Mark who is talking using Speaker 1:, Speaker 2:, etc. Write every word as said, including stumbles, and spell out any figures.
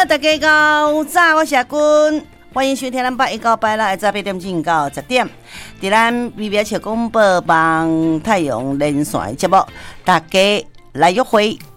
Speaker 1: 大家好，早我是阿君，欢迎收听咱八一到八六的早八点钟到十点，在咱微微笑广播帮太阳连线节目，大家来约会。